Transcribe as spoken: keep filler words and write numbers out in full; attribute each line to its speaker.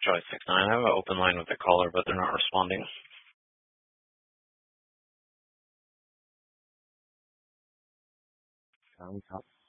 Speaker 1: Charlie six nine. I have an open line with the caller, but they're not responding.
Speaker 2: Charlie Top